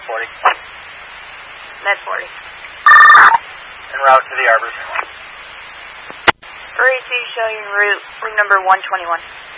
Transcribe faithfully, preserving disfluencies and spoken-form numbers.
forty. Med forty. En route to the Arbors. three C showing route, room number one twenty-one.